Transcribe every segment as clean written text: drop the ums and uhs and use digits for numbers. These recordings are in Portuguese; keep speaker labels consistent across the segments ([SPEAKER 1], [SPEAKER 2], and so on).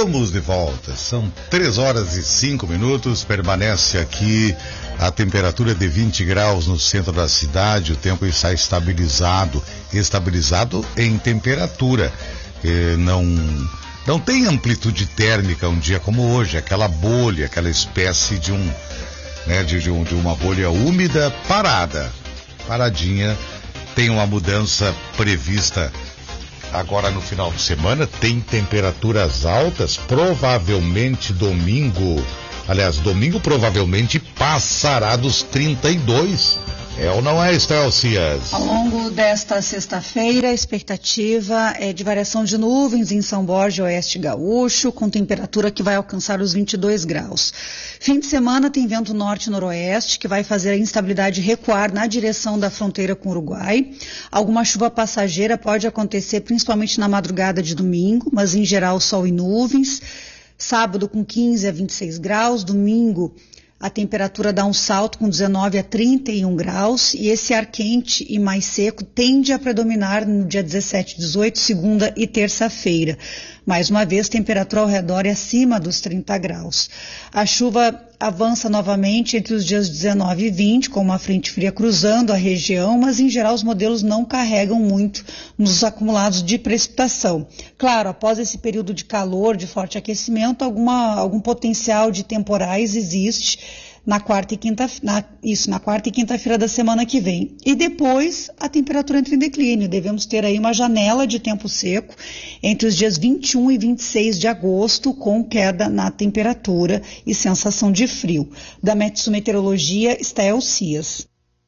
[SPEAKER 1] Estamos de volta, são 3h05, permanece aqui a temperatura de 20 graus no centro da cidade, o tempo está estabilizado em temperatura, não tem amplitude térmica um dia como hoje, aquela bolha, aquela espécie de uma bolha úmida paradinha, tem uma mudança prevista agora no final de semana, tem temperaturas altas, provavelmente domingo provavelmente passará dos 32. É ou não é, Estel Cias?
[SPEAKER 2] Ao longo desta sexta-feira, a expectativa é de variação de nuvens em São Borja, Oeste Gaúcho, com temperatura que vai alcançar os 22 graus. Fim de semana tem vento norte-noroeste, que vai fazer a instabilidade recuar na direção da fronteira com o Uruguai. Alguma chuva passageira pode acontecer principalmente na madrugada de domingo, mas em geral sol e nuvens. Sábado com 15 a 26 graus, domingo a temperatura dá um salto com 19 a 31 graus e esse ar quente e mais seco tende a predominar no dia 17 e 18, segunda e terça-feira. Mais uma vez, temperatura ao redor e acima dos 30 graus. A chuva avança novamente entre os dias 19 e 20, com uma frente fria cruzando a região, mas em geral os modelos não carregam muito nos acumulados de precipitação. Claro, após esse período de calor, de forte aquecimento, algum potencial de temporais existe na quarta e quinta-feira da semana que vem. E depois a temperatura entra em declínio. Devemos ter aí uma janela de tempo seco entre os dias 21 e 26 de agosto, com queda na temperatura e sensação de frio. Da Metsu Meteorologia, Estel Cias.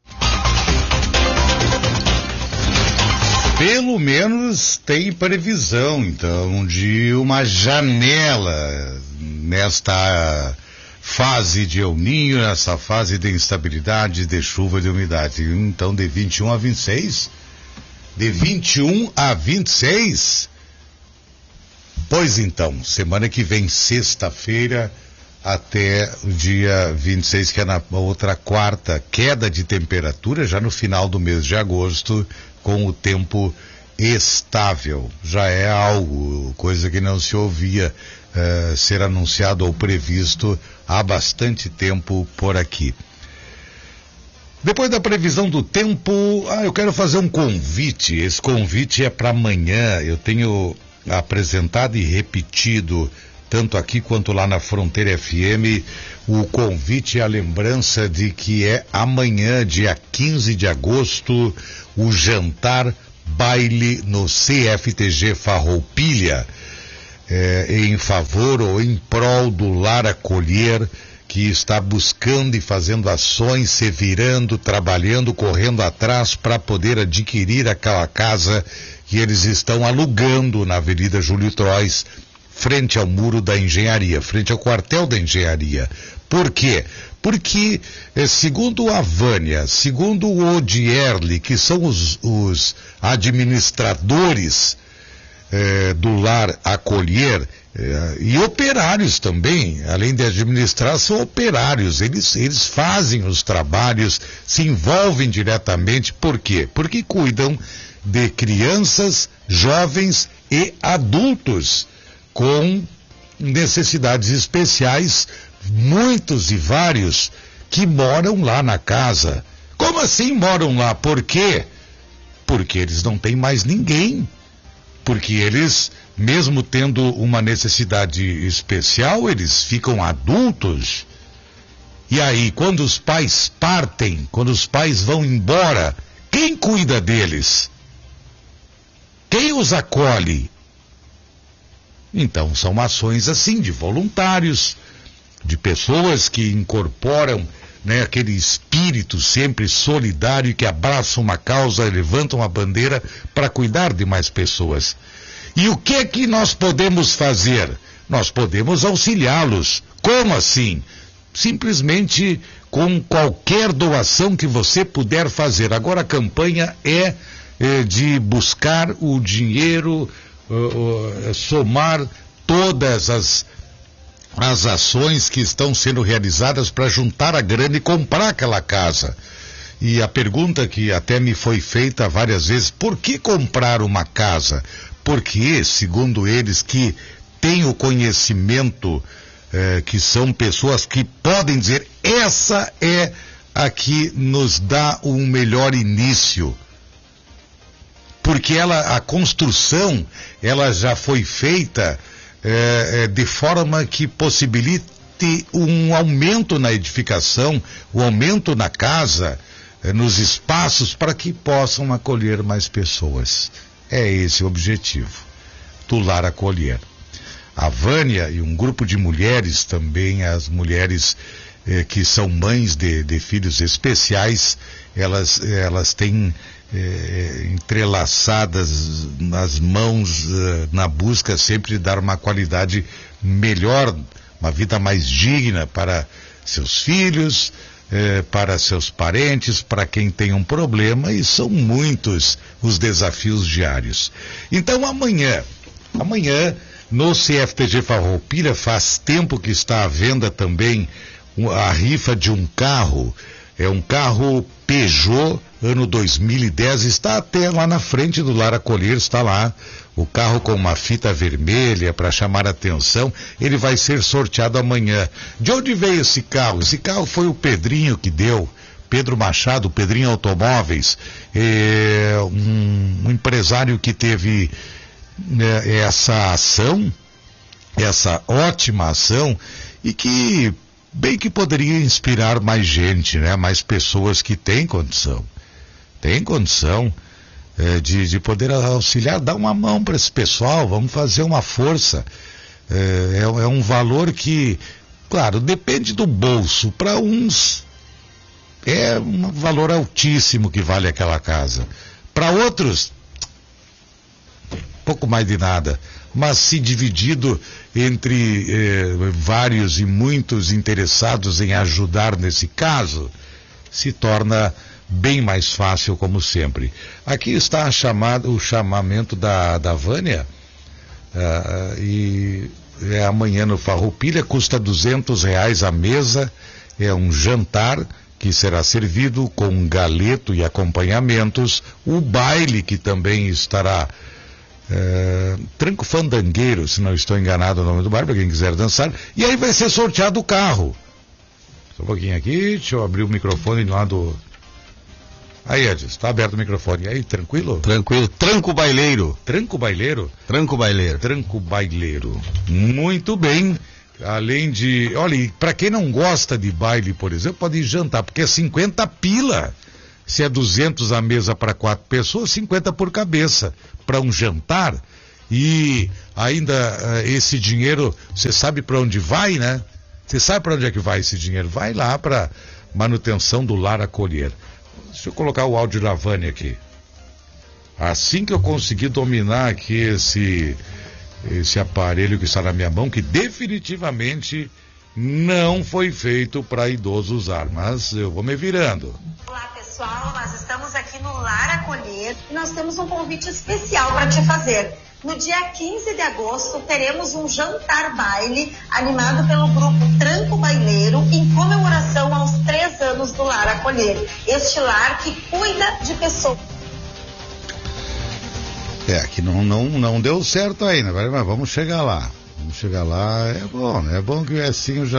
[SPEAKER 1] Pelo menos tem previsão, então, de uma janela nesta fase de El Niño, nessa fase de instabilidade, de chuva, de umidade. Então, de 21 a 26? De 21 a 26? Pois então, semana que vem, sexta-feira, até o dia 26, que é na outra quarta, queda de temperatura, já no final do mês de agosto, com o tempo estável. Já é algo, coisa que não se ouvia ser anunciado ou previsto há bastante tempo por aqui. Depois da previsão do tempo, eu quero fazer um convite. Esse convite é para amanhã. Eu tenho apresentado e repetido, tanto aqui quanto lá na Fronteira FM, o convite e a lembrança de que é amanhã, dia 15 de agosto, o jantar baile no CFTG Farroupilha, em favor ou em prol do Lar Acolher, que está buscando e fazendo ações, se virando, trabalhando, correndo atrás para poder adquirir aquela casa que eles estão alugando na Avenida Júlio Trois, frente ao muro da engenharia, frente ao quartel da engenharia. Por quê? Porque, segundo a Vânia, segundo o Odierli, que são os administradores do Lar Acolher, e operários também, além de administrar, são operários, eles fazem os trabalhos, se envolvem diretamente. Por quê? Porque cuidam de crianças, jovens e adultos com necessidades especiais, muitos e vários que moram lá na casa. Como assim moram lá? Por quê? Porque eles não têm mais ninguém. Porque eles, mesmo tendo uma necessidade especial, eles ficam adultos. E aí, quando os pais partem, quando os pais vão embora, quem cuida deles? Quem os acolhe? Então, são ações assim, de voluntários, de pessoas que incorporam, aquele espírito sempre solidário, que abraça uma causa, levanta uma bandeira para cuidar de mais pessoas. E o que é que nós podemos fazer? Nós podemos auxiliá-los. Como assim? Simplesmente com qualquer doação que você puder fazer. Agora a campanha é de buscar o dinheiro, somar todas as ações que estão sendo realizadas para juntar a grana e comprar aquela casa. E a pergunta que até me foi feita várias vezes: por que comprar uma casa? Porque, segundo eles, que têm o conhecimento, que são pessoas que podem dizer, essa é a que nos dá um melhor início. Porque a construção, ela já foi feita de forma que possibilite um aumento na edificação, um aumento na casa, nos espaços, para que possam acolher mais pessoas. É esse o objetivo do Lar Acolher. A Vânia e um grupo de mulheres também, as mulheres que são mães de filhos especiais, elas têm entrelaçadas nas mãos, na busca sempre de dar uma qualidade melhor, uma vida mais digna para seus filhos, para seus parentes, para quem tem um problema, e são muitos os desafios diários. Então amanhã no CFTG Farroupilha, faz tempo que está à venda também a rifa de um carro, é um carro Peugeot, ano 2010, está até lá na frente do Lar Acolher, está lá, o carro com uma fita vermelha para chamar a atenção, ele vai ser sorteado amanhã. De onde veio esse carro? Esse carro foi o Pedrinho que deu, Pedro Machado, Pedrinho Automóveis, um empresário que teve essa ação, essa ótima ação, e que bem que poderia inspirar mais gente, né? Mais pessoas que têm condição de poder auxiliar, dar uma mão para esse pessoal, vamos fazer uma força. É um valor que, claro, depende do bolso. Para uns é um valor altíssimo que vale aquela casa. Para outros, pouco mais de nada. Mas se dividido entre vários e muitos interessados em ajudar nesse caso, se torna bem mais fácil, como sempre. Aqui está o chamamento da Vânia, e é amanhã no Farroupilha, custa R$200 a mesa, é um jantar que será servido com galeto e acompanhamentos, o baile que também estará Tranco Fandangueiro, se não estou enganado o nome do bar, para quem quiser dançar, e aí vai ser sorteado o carro. Só um pouquinho aqui, deixa eu abrir o microfone lá do... Aí, Edson, está aberto o microfone. E aí, tranquilo?
[SPEAKER 3] Tranquilo. Tranco Baileiro.
[SPEAKER 1] Tranco Baileiro?
[SPEAKER 3] Tranco Baileiro.
[SPEAKER 1] Tranco Baileiro. Muito bem. Além de... Olha, para quem não gosta de baile, por exemplo, pode ir jantar, porque é 50 pila. Se é 200 a mesa para 4 pessoas, 50 por cabeça. Para um jantar. E ainda esse dinheiro, você sabe para onde vai, né? Você sabe para onde é que vai esse dinheiro? Vai lá para manutenção do Lar Acolher. Deixa eu colocar o áudio da Vânia aqui. Assim que eu conseguir dominar aqui esse aparelho que está na minha mão, que definitivamente não foi feito para idoso usar, mas eu vou me virando.
[SPEAKER 4] Olá pessoal, nós estamos aqui no Lar Acolher e nós temos um convite especial para te fazer. No dia 15 de agosto teremos um jantar baile animado pelo grupo Tranco Baileiro em comemoração aos 3 anos do Lar Acolher. Este lar que cuida de pessoas.
[SPEAKER 1] Que não deu certo ainda, mas vamos chegar lá. É bom, né? É bom que assim eu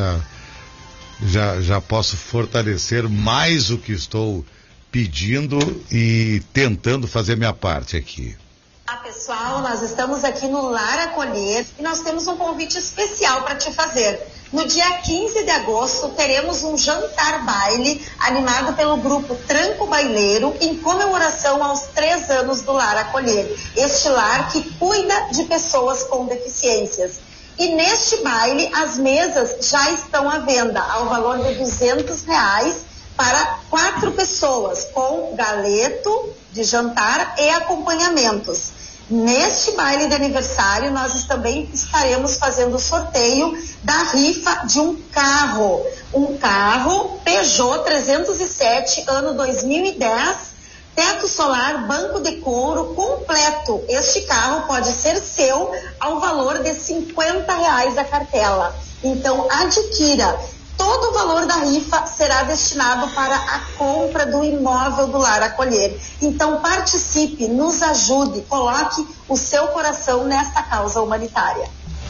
[SPEAKER 1] já posso fortalecer mais o que estou pedindo e tentando fazer minha parte aqui.
[SPEAKER 4] Olá pessoal, nós estamos aqui no Lar Acolher e nós temos um convite especial para te fazer. No dia 15 de agosto teremos um jantar baile animado pelo grupo Tranco Baileiro em comemoração aos 3 anos do Lar Acolher. Este lar que cuida de pessoas com deficiências. E neste baile as mesas já estão à venda ao valor de R$200 para 4 pessoas, com galeto de jantar e acompanhamentos. Neste baile de aniversário, nós também estaremos fazendo o sorteio da rifa de um carro Peugeot 307, ano 2010, teto solar, banco de couro completo. Este carro pode ser seu ao valor de R$50 a cartela. Então, adquira. Todo o valor da rifa será destinado para a compra do imóvel do Lar Acolher. Então participe, nos ajude, coloque o seu coração nesta causa humanitária.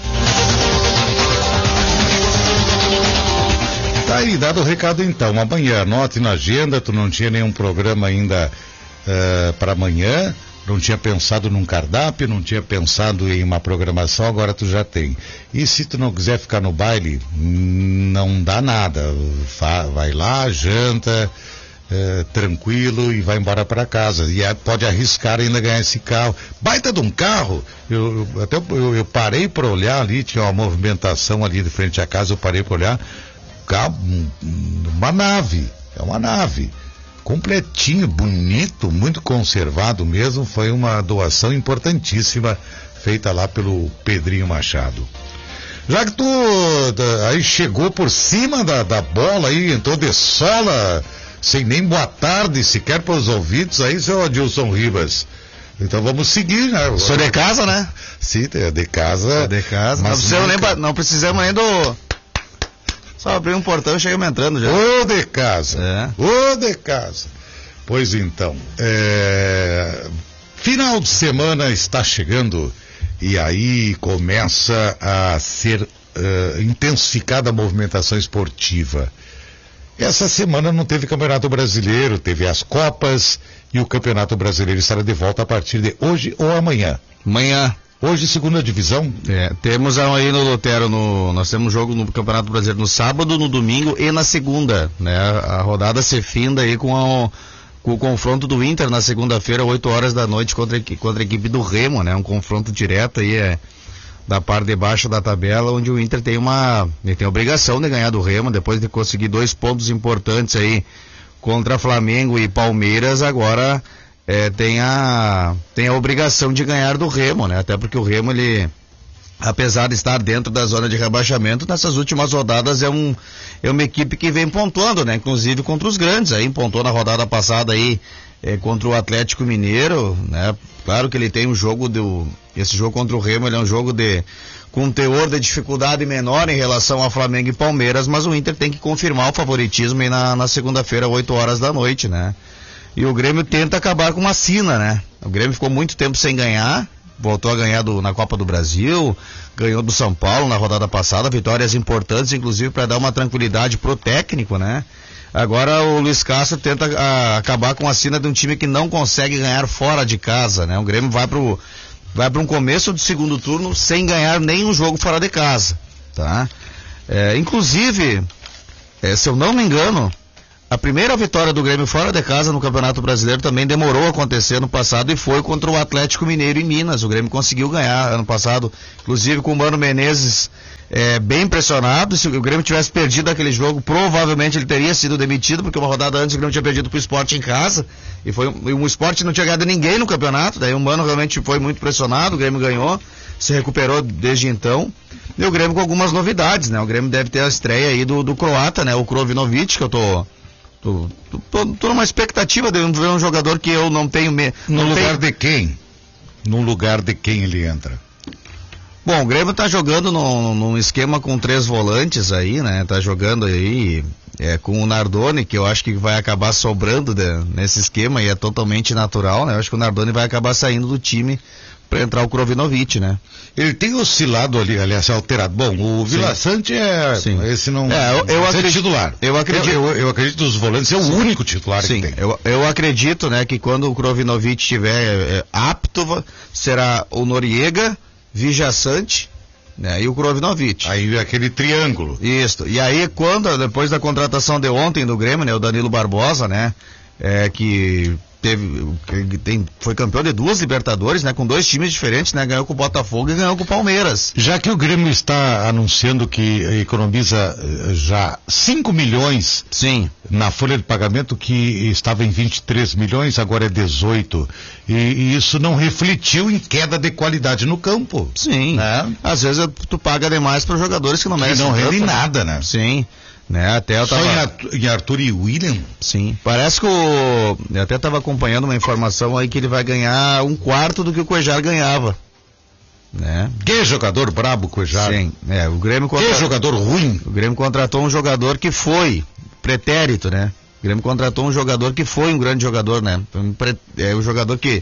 [SPEAKER 1] Tá aí, dado o recado então. Amanhã, anote na agenda, tu não tinha nenhum programa ainda para amanhã, não tinha pensado num cardápio, não tinha pensado em uma programação, agora tu já tem. E se tu não quiser ficar no baile, não dá nada. Vai lá, janta, tranquilo e vai embora para casa. E pode arriscar ainda ganhar esse carro. Baita de um carro! Eu parei para olhar ali, tinha uma movimentação ali de frente à casa, eu parei para olhar. Carro, uma nave, é uma nave. Completinho, bonito, muito conservado mesmo, foi uma doação importantíssima feita lá pelo Pedrinho Machado. Já que tu aí chegou por cima da bola aí, entrou de sola, sem nem boa tarde sequer para os ouvidos aí, seu Adilson Ribas. Então vamos seguir, né?
[SPEAKER 3] Sou de casa, né?
[SPEAKER 1] Sim, de casa.
[SPEAKER 3] Sou de casa. Não precisamos nem do... Só abrir um portão e chegamos entrando já.
[SPEAKER 1] Ô de casa, ô de casa. Pois então, final de semana está chegando e aí começa a ser intensificada a movimentação esportiva. Essa semana não teve Campeonato Brasileiro, teve as Copas e o Campeonato Brasileiro estará de volta a partir de hoje ou amanhã.
[SPEAKER 3] Amanhã.
[SPEAKER 1] Hoje, segunda divisão?
[SPEAKER 3] Temos aí no Lutero, nós temos jogo no Campeonato Brasileiro no sábado, no domingo e na segunda, né? A rodada se finda aí com o confronto do Inter na segunda-feira, 8 horas da noite, contra a equipe do Remo, né? Um confronto direto aí, da parte de baixo da tabela, onde o Inter tem a obrigação de ganhar do Remo, depois de conseguir 2 pontos importantes aí contra Flamengo e Palmeiras, agora... tem a obrigação de ganhar do Remo, né? Até porque o Remo, ele, apesar de estar dentro da zona de rebaixamento, nessas últimas rodadas é uma equipe que vem pontuando, né? Inclusive contra os grandes, aí pontuou na rodada passada aí contra o Atlético Mineiro, né? Claro que ele tem esse jogo contra o Remo, ele é um jogo com um teor de dificuldade menor em relação a Flamengo e Palmeiras, mas o Inter tem que confirmar o favoritismo aí na segunda-feira, 8 horas da noite, né? E o Grêmio tenta acabar com uma sina, né? O Grêmio ficou muito tempo sem ganhar, voltou a ganhar na Copa do Brasil, ganhou do São Paulo na rodada passada, vitórias importantes, inclusive para dar uma tranquilidade pro técnico, né? Agora o Luiz Castro tenta acabar com a sina de um time que não consegue ganhar fora de casa, né? O Grêmio vai para um começo do segundo turno sem ganhar nenhum jogo fora de casa, tá? Inclusive, se eu não me engano, a primeira vitória do Grêmio fora de casa no Campeonato Brasileiro também demorou a acontecer no passado e foi contra o Atlético Mineiro em Minas. O Grêmio conseguiu ganhar ano passado, inclusive com o Mano Menezes bem pressionado. Se o Grêmio tivesse perdido aquele jogo, provavelmente ele teria sido demitido, porque uma rodada antes o Grêmio tinha perdido para o Sport em casa e o Sport não tinha ganhado ninguém no campeonato. Daí o Mano realmente foi muito pressionado, o Grêmio ganhou, se recuperou desde então. E o Grêmio com algumas novidades, né? O Grêmio deve ter a estreia aí do croata, né? O Krovinovic, que eu tô numa expectativa de ver um jogador que eu não tenho medo.
[SPEAKER 1] No lugar de quem? No lugar de quem ele entra?
[SPEAKER 3] Bom, o Grêmio tá jogando num esquema com 3 volantes aí, né? Tá jogando aí com o Nardoni, que eu acho que vai acabar sobrando nesse esquema e é totalmente natural, né? Eu acho que o Nardoni vai acabar saindo do time para entrar o Krovinovic, né?
[SPEAKER 1] Ele tem oscilado ali, aliás, alterado. Bom, o Vila Sante esse não
[SPEAKER 3] eu acredito,
[SPEAKER 1] é titular. Eu acredito que os volantes é o único titular que tem.
[SPEAKER 3] Eu acredito, né, que quando o Krovinovic estiver apto, será o Noriega, Vila Sante, né, e o Krovinovic.
[SPEAKER 1] Aí aquele triângulo.
[SPEAKER 3] Isso. E aí depois da contratação de ontem do Grêmio, né, o Danilo Barbosa, né, que foi campeão de 2 Libertadores, né, com 2 times diferentes, né, ganhou com o Botafogo e ganhou com o Palmeiras.
[SPEAKER 1] Já que o Grêmio está anunciando que economiza já 5 milhões na folha de pagamento, que estava em 23 milhões, agora é 18, e isso não refletiu em queda de qualidade no campo.
[SPEAKER 3] Sim, né? Às vezes tu paga demais para os jogadores que não merecem.
[SPEAKER 1] Que não rendem nada, né?
[SPEAKER 3] Sim. Né, até eu tava...
[SPEAKER 1] Só em Arthur e William?
[SPEAKER 3] Sim, parece que eu até estava acompanhando uma informação aí que ele vai ganhar 1/4 do que o Cuejar ganhava, né?
[SPEAKER 1] Que jogador brabo, Cuejar.
[SPEAKER 3] Sim, o Grêmio
[SPEAKER 1] que jogador ruim.
[SPEAKER 3] O Grêmio contratou um jogador que foi pretérito, né? O Grêmio contratou um jogador que foi um grande jogador, né? Um jogador que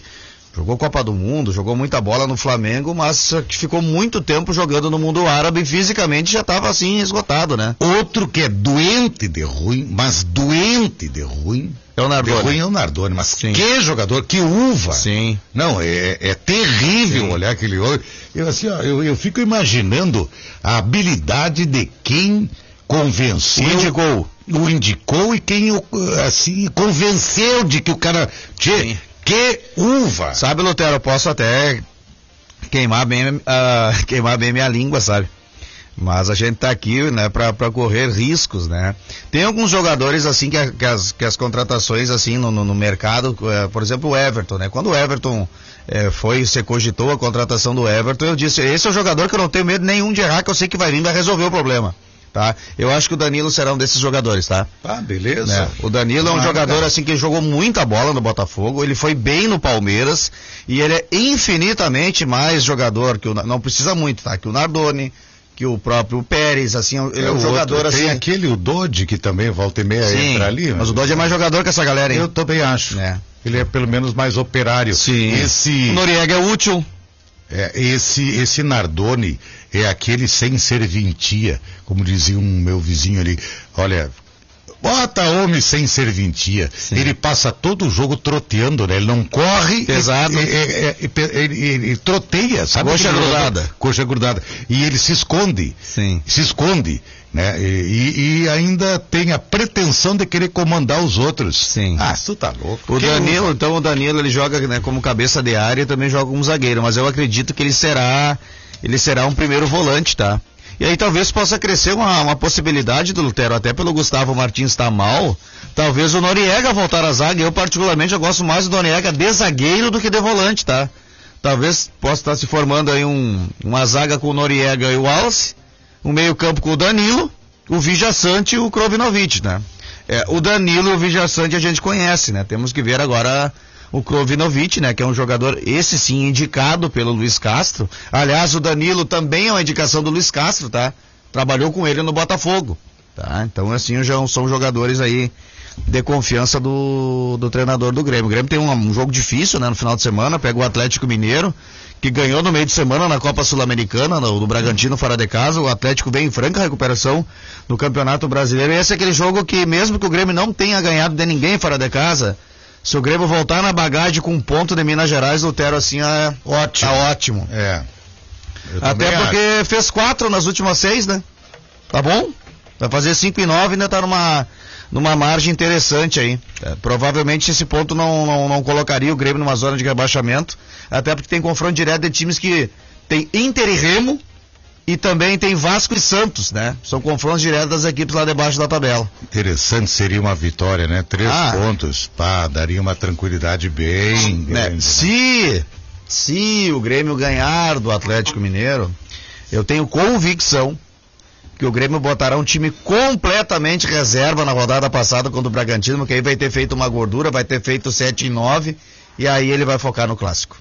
[SPEAKER 3] Jogou Copa do Mundo, jogou muita bola no Flamengo, mas que ficou muito tempo jogando no mundo árabe e fisicamente já estava assim esgotado, né?
[SPEAKER 1] Outro que é doente de ruim, mas doente de ruim.
[SPEAKER 3] É o Nardoni.
[SPEAKER 1] De ruim é o Nardoni, mas
[SPEAKER 3] Sim.
[SPEAKER 1] que jogador, que uva.
[SPEAKER 3] Sim.
[SPEAKER 1] Não, é terrível olhar aquele olho. Eu fico imaginando a habilidade de quem convenceu. O indicou e quem assim convenceu de que o cara. Que uva!
[SPEAKER 3] Sabe, Lutero, eu posso até queimar bem minha língua, sabe? Mas a gente tá aqui, né, pra correr riscos, né? Tem alguns jogadores, assim, que as contratações, assim, no mercado, por exemplo, o Everton, né? Quando o Everton você cogitou a contratação do Everton, eu disse, esse é o jogador que eu não tenho medo nenhum de errar, que eu sei que vai vir, vai resolver o problema. Tá? Eu acho que o Danilo será um desses jogadores, tá?
[SPEAKER 1] Ah, beleza.
[SPEAKER 3] Né? O Danilo é um jogador assim que jogou muita bola no Botafogo, ele foi bem no Palmeiras e ele é infinitamente mais jogador que não precisa muito, tá? Que o Nardoni, que o próprio Pérez, assim, ele é um jogador assim.
[SPEAKER 1] Tem aquele, o Dodge, que também volta e meia entra ali.
[SPEAKER 3] Mas o Dodge é mais jogador que essa galera, hein?
[SPEAKER 1] Eu também acho. Ele é pelo menos mais operário.
[SPEAKER 3] Sim. O Noriega é útil.
[SPEAKER 1] Esse Nardoni é aquele sem serventia, como dizia um meu vizinho ali. Olha, bota homem sem serventia. Sim. Ele passa todo o jogo troteando, né? Ele não corre.
[SPEAKER 3] Pesado.
[SPEAKER 1] Ele troteia, sabe? Coxa grudada. E ele se esconde.
[SPEAKER 3] Sim.
[SPEAKER 1] Se esconde, né? E ainda tem a pretensão de querer comandar os outros.
[SPEAKER 3] Sim.
[SPEAKER 1] Ah, tu tá louco.
[SPEAKER 3] O Danilo ele joga, né, como cabeça de área e também joga como zagueiro, mas eu acredito que ele será um primeiro volante, tá? E aí talvez possa crescer uma possibilidade do Lutero, até pelo Gustavo Martins estar mal, talvez o Noriega voltar à zaga. Eu particularmente eu gosto mais do Noriega de zagueiro do que de volante, tá? Talvez possa estar se formando aí uma zaga com o Noriega e o Wallace, um meio campo com o Danilo, o Vijaçante e o Krovinovic, né? O Danilo e o Vijaçante a gente conhece, né? Temos que ver agora o Krovinovic, né? Que é um jogador, esse sim, indicado pelo Luiz Castro. Aliás, o Danilo também é uma indicação do Luiz Castro, tá? Trabalhou com ele no Botafogo, tá? Então, assim, já são jogadores aí de confiança do treinador do Grêmio. O Grêmio tem um jogo difícil, né? No final de semana, pega o Atlético Mineiro, que ganhou no meio de semana na Copa Sul-Americana, no Bragantino fora de casa. O Atlético vem em franca recuperação no Campeonato Brasileiro. E esse é aquele jogo que, mesmo que o Grêmio não tenha ganhado de ninguém fora de casa, se o Grêmio voltar na bagagem com um ponto de Minas Gerais, o Lutero assim é ótimo. Tá ótimo. Até porque fez 4 nas últimas 6, né? Tá bom? Vai fazer 5 e 9, ainda tá numa margem interessante aí. Provavelmente esse ponto não colocaria o Grêmio numa zona de rebaixamento, até porque tem confronto direto de times que tem Inter e Remo e também tem Vasco e Santos, né? São confrontos diretos das equipes lá debaixo da tabela.
[SPEAKER 1] Interessante seria uma vitória, né? 3 pontos, daria uma tranquilidade bem grande. Se o Grêmio ganhar do Atlético Mineiro, eu tenho convicção que o Grêmio botará um time completamente reserva na rodada passada contra o Bragantino, porque aí vai ter feito uma gordura, vai ter feito 7 e 9, e aí ele vai focar no clássico.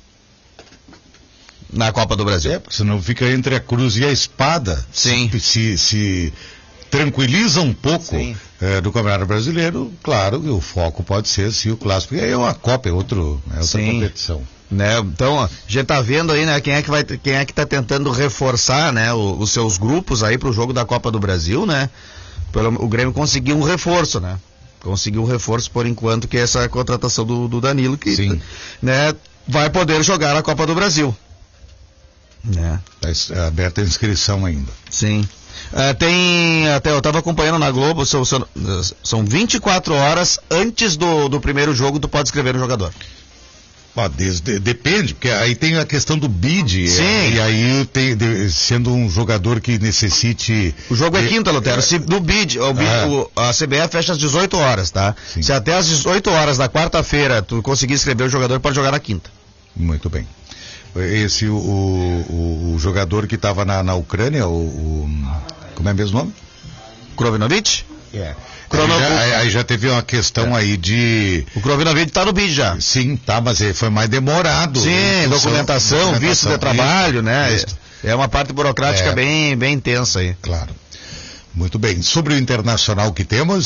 [SPEAKER 1] Na Copa do Brasil. Porque senão fica entre a cruz e a espada.
[SPEAKER 3] Sim.
[SPEAKER 1] Se tranquiliza um pouco do Campeonato Brasileiro, claro que o foco pode ser sim o clássico, porque aí é uma Copa, é outra competição.
[SPEAKER 3] Né? Então, a gente tá vendo aí, né, quem é que tá tentando reforçar, né, os seus grupos aí pro jogo da Copa do Brasil, né? O Grêmio conseguiu um reforço, né? Conseguiu um reforço por enquanto, que é essa contratação do Danilo, que, né, vai poder jogar a Copa do Brasil. Né?
[SPEAKER 1] Tá aberta a inscrição ainda.
[SPEAKER 3] Sim. Até eu estava acompanhando na Globo, são 24 horas antes do primeiro jogo, tu pode escrever o jogador.
[SPEAKER 1] Depende, porque aí tem a questão do bid.
[SPEAKER 3] Sim.
[SPEAKER 1] E aí sendo um jogador que necessite.
[SPEAKER 3] O jogo é quinta, Lutero. Se no bid, a CBF fecha às 18 horas, tá? Sim. Se até às 18 horas da quarta-feira tu conseguir escrever o jogador, pode jogar na quinta.
[SPEAKER 1] Muito bem. Esse, o jogador que estava na Ucrânia, como é mesmo o nome?
[SPEAKER 3] Krovinovic?
[SPEAKER 1] Aí já teve uma questão aí de...
[SPEAKER 3] O Krovinovic tá no bid já.
[SPEAKER 1] Sim, tá, mas ele foi mais demorado.
[SPEAKER 3] Sim, documentação, visto de trabalho, né? É uma parte burocrática bem intensa aí.
[SPEAKER 1] Claro. Muito bem. Sobre o Internacional que temos...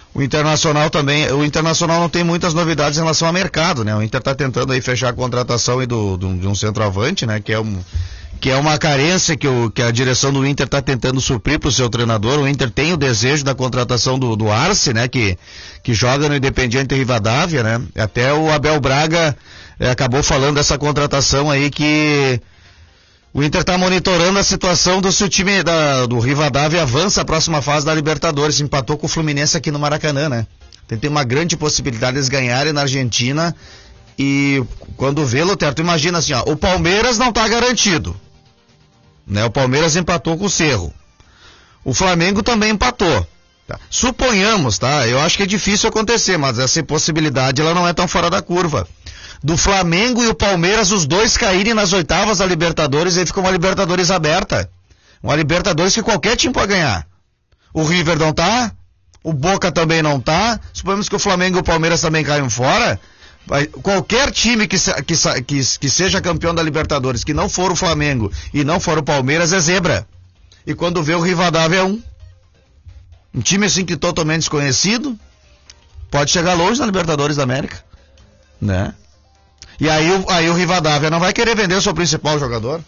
[SPEAKER 3] O Internacional não tem muitas novidades em relação ao mercado, né? O Inter está tentando aí fechar a contratação aí de um centroavante, né? Que é uma carência que a direção do Inter está tentando suprir para o seu treinador. O Inter tem o desejo da contratação do Arce, né? Que joga no Independiente Rivadavia, né? Até o Abel Braga acabou falando dessa contratação aí, que o Inter está monitorando a situação se o time do Rivadavia avança a próxima fase da Libertadores. Empatou com o Fluminense aqui no Maracanã, né? Tem uma grande possibilidade de eles ganharem na Argentina. E quando vê, Lutero, tu imagina assim, ó, o Palmeiras não está garantido, né? O Palmeiras empatou com o Cerro. O Flamengo também empatou. Tá? Suponhamos, tá? Eu acho que é difícil acontecer, mas essa possibilidade ela não é tão fora da curva. Do Flamengo e o Palmeiras, os dois caírem nas oitavas da Libertadores, aí fica uma Libertadores aberta. Uma Libertadores que qualquer time pode ganhar. O River não tá, o Boca também não tá, suponhamos que o Flamengo e o Palmeiras também caem fora. Qualquer time que seja campeão da Libertadores, que não for o Flamengo e não for o Palmeiras, é zebra. E quando vê o Rivadavia é um time assim que totalmente desconhecido, pode chegar longe na Libertadores da América, né? E aí o Rivadavia não vai querer vender o seu principal jogador.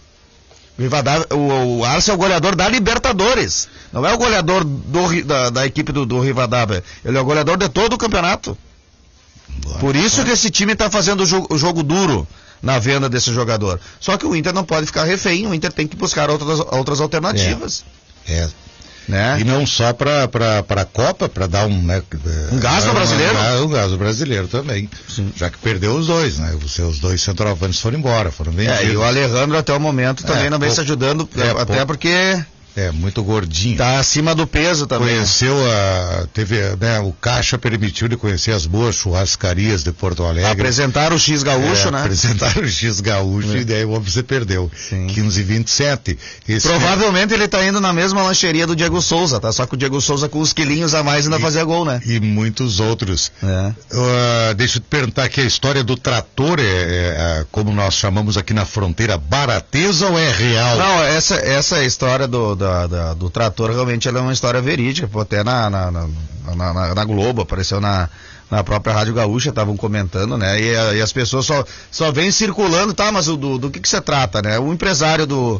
[SPEAKER 3] O Arce é o goleador da Libertadores, não é o goleador da equipe do Rivadavia, ele é o goleador de todo o campeonato. Por isso que esse time está fazendo o jogo duro na venda desse jogador. Só que o Inter não pode ficar refém, o Inter tem que buscar outras alternativas. Né? E
[SPEAKER 1] não só para a Copa, para dar um
[SPEAKER 3] gás no brasileiro?
[SPEAKER 1] Um gás no brasileiro também. Sim. Já que perdeu os dois, né? Os dois centroavantes foram embora, foram vendidos.
[SPEAKER 3] E o Alejandro até o momento também não vem se ajudando, até porque...
[SPEAKER 1] muito gordinho.
[SPEAKER 3] Tá acima do peso também.
[SPEAKER 1] Conheceu o Caixa permitiu ele conhecer as boas churrascarias de Porto Alegre.
[SPEAKER 3] Apresentaram o X Gaúcho, né?
[SPEAKER 1] Apresentaram o X Gaúcho e daí o homem se perdeu. 15,27.
[SPEAKER 3] Provavelmente ele tá indo na mesma lancheria do Diego Souza, tá? Só que o Diego Souza com uns quilinhos a mais ainda fazia gol, né?
[SPEAKER 1] E muitos outros. Deixa eu te perguntar aqui, a história do trator como nós chamamos aqui na fronteira, barateza ou é real?
[SPEAKER 3] Não, essa história do trator realmente ela é uma história verídica, até na Globo, apareceu na própria Rádio Gaúcha, estavam comentando, né, e as pessoas só vêm circulando, tá, mas do que se trata, né, um empresário do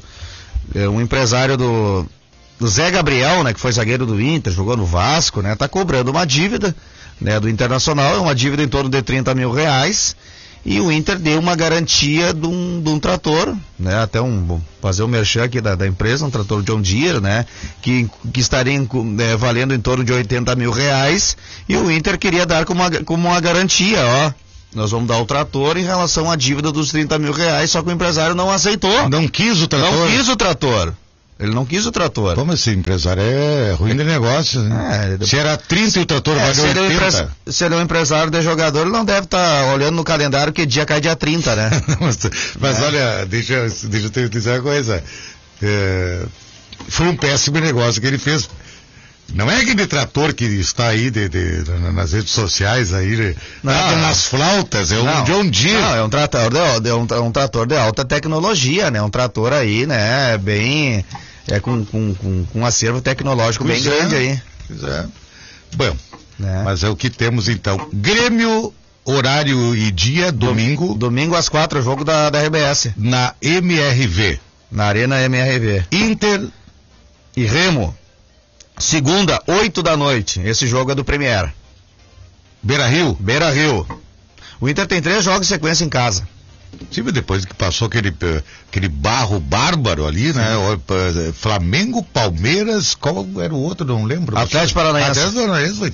[SPEAKER 3] Zé Gabriel, né, que foi zagueiro do Inter, jogou no Vasco, né, tá cobrando uma dívida, né, do Internacional, uma dívida em torno de 30 mil reais, e o Inter deu uma garantia de um trator, né, até fazer um merchan aqui da empresa, um trator John Deere, né, que estaria valendo em torno de 80 mil reais, e o Inter queria dar como uma garantia, nós vamos dar o trator em relação à dívida dos 30 mil reais, só que o empresário não aceitou.
[SPEAKER 1] Não quis o trator?
[SPEAKER 3] Não quis o trator. Ele não quis o trator.
[SPEAKER 1] Como esse empresário é ruim de negócio, né? Se era 30 e o trator valeu 80.
[SPEAKER 3] Se ele é um empresário de jogador, ele não deve estar olhando no calendário que dia cai dia 30, né?
[SPEAKER 1] mas olha, deixa eu te dizer uma coisa. Foi um péssimo negócio que ele fez. Não é aquele trator que está aí nas redes sociais aí, nas flautas, um John Deere.
[SPEAKER 3] Não, é um trator de alta tecnologia, né? Um trator aí, né? Bem... com um acervo tecnológico bem grande aí.
[SPEAKER 1] Bom, mas é o que temos então. Grêmio, horário e dia, domingo.
[SPEAKER 3] Domingo às 4, o jogo da RBS.
[SPEAKER 1] Na MRV.
[SPEAKER 3] Na Arena MRV.
[SPEAKER 1] Inter
[SPEAKER 3] e Remo. Segunda, 8 da noite. Esse jogo é do Premier.
[SPEAKER 1] Beira-Rio.
[SPEAKER 3] O Inter tem 3 jogos em sequência em casa.
[SPEAKER 1] Sim, depois que passou aquele barro bárbaro ali, né? Flamengo, Palmeiras, qual era o outro? Não lembro.
[SPEAKER 3] Atlético Paranaense.
[SPEAKER 1] Foi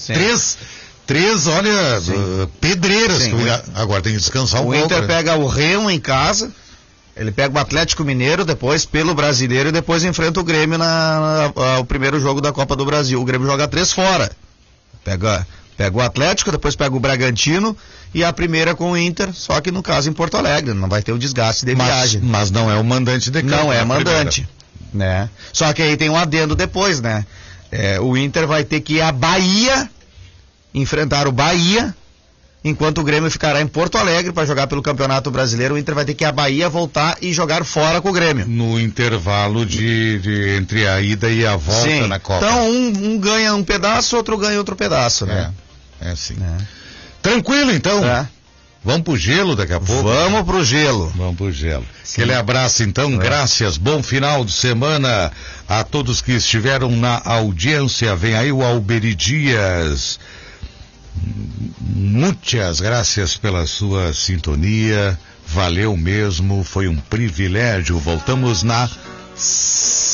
[SPEAKER 1] 3, olha, pedreiras. Agora tem que descansar um pouco.
[SPEAKER 3] O Inter pega o Remo em casa, ele pega o Atlético Mineiro, depois pelo Brasileiro e depois enfrenta o Grêmio o primeiro jogo da Copa do Brasil. O Grêmio joga 3 fora. Pega o Atlético, depois pega o Bragantino e a primeira com o Inter, só que no caso em Porto Alegre, não vai ter o desgaste de viagem.
[SPEAKER 1] Mas não é o mandante de campo.
[SPEAKER 3] Não é mandante, né? Só que aí tem um adendo depois, né? O Inter vai ter que ir à Bahia, enfrentar o Bahia, enquanto o Grêmio ficará em Porto Alegre para jogar pelo Campeonato Brasileiro. O Inter vai ter que ir à Bahia, voltar e jogar fora com o Grêmio.
[SPEAKER 1] No intervalo entre a ida e a volta.
[SPEAKER 3] Sim.
[SPEAKER 1] Na Copa.
[SPEAKER 3] Então um ganha um pedaço, outro ganha outro pedaço, né?
[SPEAKER 1] É assim. Tranquilo, então. Vamos pro gelo daqui a pouco.
[SPEAKER 3] Vamos pro gelo.
[SPEAKER 1] Vamos pro gelo. Sim. Aquele abraço, então, graças, bom final de semana a todos que estiveram na audiência. Vem aí o Alberi Dias. Muitas graças pela sua sintonia. Valeu mesmo, foi um privilégio. Voltamos na